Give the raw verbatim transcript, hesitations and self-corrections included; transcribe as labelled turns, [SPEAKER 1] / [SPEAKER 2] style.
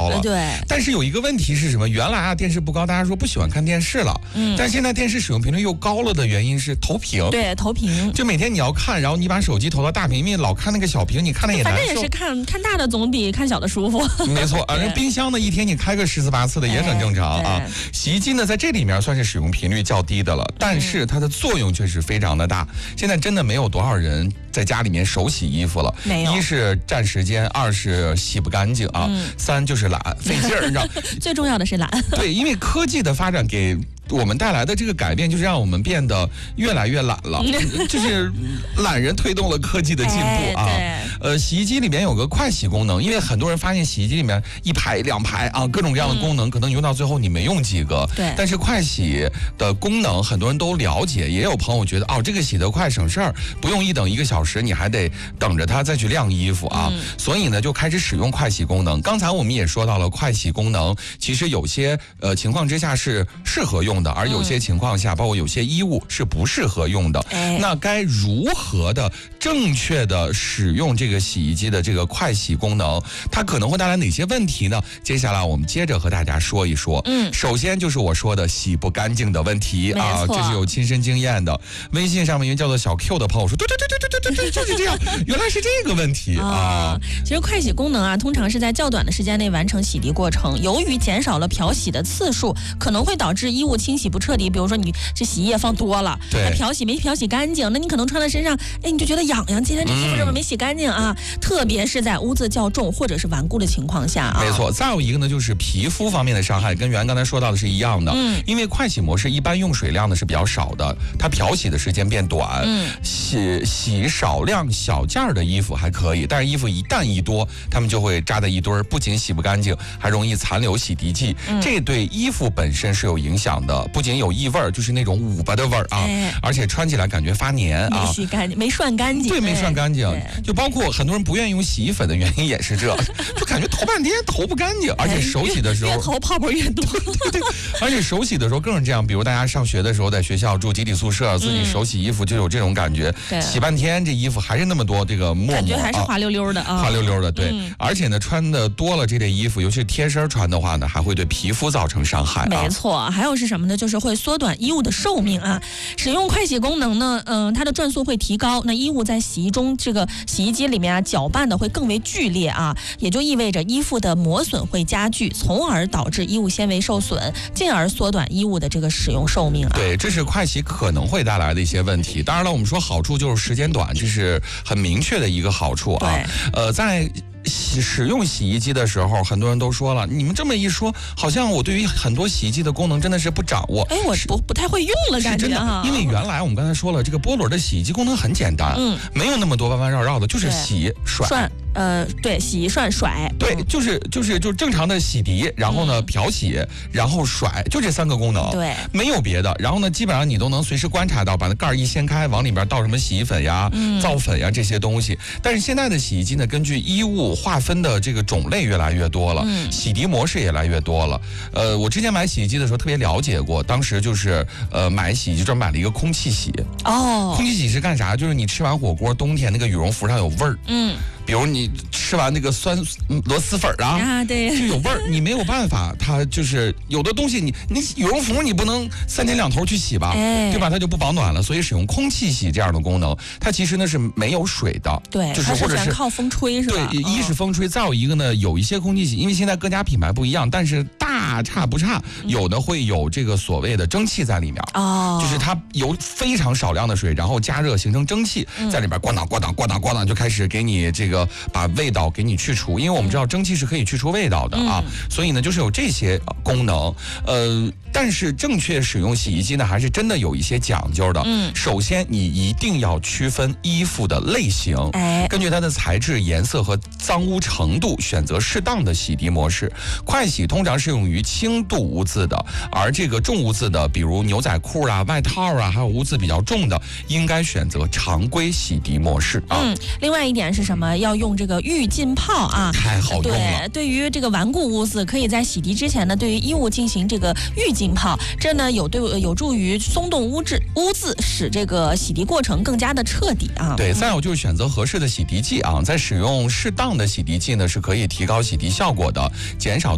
[SPEAKER 1] 了。
[SPEAKER 2] 对。
[SPEAKER 1] 但是有一个问题是什么？原来啊电视不高，大家说不喜欢看电视了。嗯。但是现在电视使用频率又高了的原因是投屏。
[SPEAKER 2] 对，投屏。
[SPEAKER 1] 就每天你要看，然后你把手机投到大屏幕，老看那个小屏，你看的也难受。
[SPEAKER 2] 反正也是看看大的总比看小的舒服。
[SPEAKER 1] 没错啊，那冰箱呢，一天你开个十次八次的也很正常啊。洗衣机呢，在这里面算是使用频率较低的了，但是它的作用却是非常的大。现在真的没有多少人在家里面手洗衣服了。
[SPEAKER 2] 没有。
[SPEAKER 1] 一是占时间，二是洗不干净啊，嗯、三就是懒，费劲儿，你知道。
[SPEAKER 2] 最重要的是懒。
[SPEAKER 1] 对，因为科技的发展给我们带来的这个改变，就是让我们变得越来越懒了，就是懒人推动了科技的进步啊。
[SPEAKER 2] 哎、
[SPEAKER 1] 呃，洗衣机里面有个快洗功能，因为很多人发现洗衣机里面一排两排啊，各种各样的功能，嗯、可能用到最后你没用几个。
[SPEAKER 2] 对。
[SPEAKER 1] 但是快洗的功能很多人都了解，也有朋友觉得哦，这个洗得快省事儿，不用一等一个小时，你还得等着它再去晾衣服啊。嗯、所以呢，就开始使用快洗功能。刚才我们也说到了，快洗功能其实有些呃情况之下是适合用的，而有些情况下，包括有些衣物是不适合用的。
[SPEAKER 2] 哎、
[SPEAKER 1] 那该如何的正确的使用这个洗衣机的这个快洗功能？它可能会带来哪些问题呢？接下来我们接着和大家说一说。嗯，首先就是我说的洗不干净的问题啊，这是有亲身经验的。微信上面一个叫做小 Q 的朋友说，对对对对对对对，就是这样，原来是这个问题啊。
[SPEAKER 2] 啊其实快洗功能啊，通常是在较短的时间内完成洗涤过程，由于减少了漂洗的次数，可能会导致衣物清洗不彻底。比如说你这洗衣液放多了，那漂洗没漂洗干净，那你可能穿在身上，哎，你就觉得痒痒，今天这衣服是不是没洗干净啊？嗯、特别是在污渍较重或者是顽固的情况下啊。
[SPEAKER 1] 没错，再有一个呢，就是皮肤方面的伤害，跟袁刚才说到的是一样的。嗯，因为快洗模式一般用水量呢是比较少的，它漂洗的时间变短。嗯，洗洗少量小件儿的衣服还可以，但是衣服一旦一多，它们就会扎在一堆儿，不仅洗不干净，还容易残留洗涤剂。嗯、这对衣服本身是有影响的，不仅有异味儿，就是那种捂巴的味儿啊，哎、而且穿起来感觉发黏啊，
[SPEAKER 2] 没洗干净，没涮干净。
[SPEAKER 1] 对，没涮干净，就包括很多人不愿意用洗衣粉的原因也是这，就感觉投半天投不干净，而且手洗的时候、
[SPEAKER 2] 哎、越投泡泡越多。
[SPEAKER 1] 对对对，而且手洗的时候更是这样，比如大家上学的时候在学校住集体宿舍，自己手洗衣服就有这种感觉，嗯、洗半天这衣服还是那么多这个沫沫，
[SPEAKER 2] 感觉还是滑溜溜的啊，
[SPEAKER 1] 滑溜溜的。对，嗯、而且呢，穿的多了这类衣服，尤其是贴身穿的话呢，还会对皮肤造成伤害、啊。
[SPEAKER 2] 没错，还有是什么呢？就是会缩短衣物的寿命啊。使用快洗功能呢，嗯、呃，它的转速会提高，那衣物在洗衣中这个洗衣机里面啊，搅拌的会更为剧烈啊，也就意味着衣服的磨损会加剧，从而导致衣物纤维受损，进而缩短衣物的这个使用寿命啊。
[SPEAKER 1] 对，这是快洗可能会带来的一些问题。当然了，我们说好处就是时间短，这是很明确的一个好处啊。呃，在洗使用洗衣机的时候，很多人都说了，你们这么一说，好像我对于很多洗衣机的功能真的是不掌握。
[SPEAKER 2] 哎，我不不太会用了，感觉哈。
[SPEAKER 1] 因为原来我们刚才说了，这个波轮的洗衣机功能很简单，嗯，没有那么多弯弯绕绕的，就是洗甩。
[SPEAKER 2] 涮呃，对，洗涮甩，
[SPEAKER 1] 对，就是就是就是正常的洗涤，然后呢漂洗，然后甩，就这三个功能，
[SPEAKER 2] 对，
[SPEAKER 1] 没有别的。然后呢，基本上你都能随时观察到，把那盖儿一掀开，往里边倒什么洗衣粉呀、嗯、皂粉呀这些东西。但是现在的洗衣机呢，根据衣物划分的这个种类越来越多了，嗯、洗涤模式也越来越多了。呃，我之前买洗衣机的时候特别了解过，当时就是呃买洗衣机专门买了一个空气洗。
[SPEAKER 2] 哦，
[SPEAKER 1] 空气洗是干啥？就是你吃完火锅，冬天那个羽绒服上有味儿，嗯。比如你吃完那个酸螺蛳粉啊，
[SPEAKER 2] 啊对，
[SPEAKER 1] 就有味儿，你没有办法，它就是有的东西你你羽绒服你不能三天两头去洗吧，哎、对吧？它就不保暖了，所以使用空气洗这样的功能，它其实呢是没有水的，
[SPEAKER 2] 对，
[SPEAKER 1] 就是或者是
[SPEAKER 2] 靠风吹是吧？
[SPEAKER 1] 对，一是风吹，再有一个呢，有一些空气洗，因为现在各家品牌不一样，但是大差不差，有的会有这个所谓的蒸汽在里面，哦，就是它有非常少量的水，然后加热形成蒸汽，在里边咣当咣当咣当咣当就开始给你这个。把味道给你去除，因为我们知道蒸汽是可以去除味道的啊，嗯、所以呢，就是有这些功能。呃，但是正确使用洗衣机呢，还是真的有一些讲究的。嗯，首先你一定要区分衣服的类型，哎，根据它的材质、颜色和脏污程度，选择适当的洗涤模式。快洗通常适用于轻度污渍的，而这个重污渍的，比如牛仔裤啊、外套啊，还有污渍比较重的，应该选择常规洗涤模式啊。
[SPEAKER 2] 嗯，另外一点是什么？要用这个预浸泡啊，
[SPEAKER 1] 太好用了。
[SPEAKER 2] 对，对于这个顽固污渍，可以在洗涤之前呢，对于衣物进行这个预浸泡，这呢有对有助于松动污渍污渍，使这个洗涤过程更加的彻底啊。
[SPEAKER 1] 对，再有就是选择合适的洗涤剂啊，在使用适当的洗涤剂呢，是可以提高洗涤效果的，减少